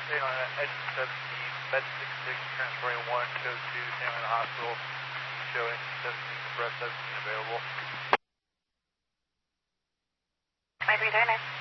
Staying on engine 17, med 66, transferring 1, code 2, staying in the hospital. Show engine 17, breath 17 available. My breather,